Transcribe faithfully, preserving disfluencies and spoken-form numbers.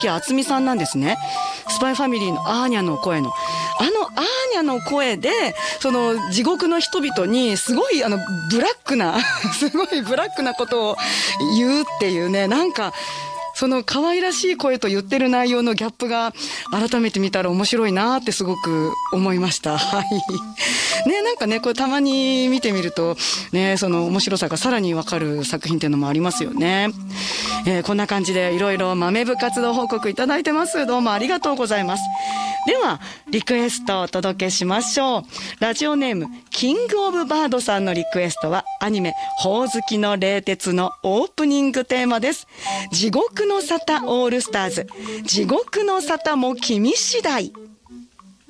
木敦美さんなんですね。スパイファミリーのアーニャの声のあのアーニャの声でその地獄の人々にすごいあのブラックなすごいブラックなことを言うっていうね、なんかその可愛らしい声と言ってる内容のギャップが改めて見たら面白いなってすごく思いました。はい。ね、なんかね、これたまに見てみるとね、その面白さがさらにわかる作品っていうのもありますよね。えー、こんな感じでいろいろ豆部活動報告いただいてます。どうもありがとうございます。ではリクエストをお届けしましょう。ラジオネームキングオブバードさんのリクエストはアニメほおずきの冷徹のオープニングテーマです。地獄の沙汰オールスターズ、地獄の沙汰も君次第。